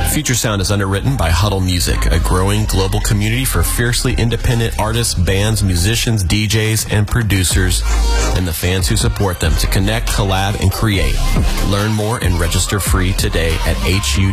Future Sound is underwritten by Huddle Music, a growing global community for fiercely independent artists, bands, musicians, DJs, and producers, and the fans who support them to connect, collab, and create. Learn more and register free today at HU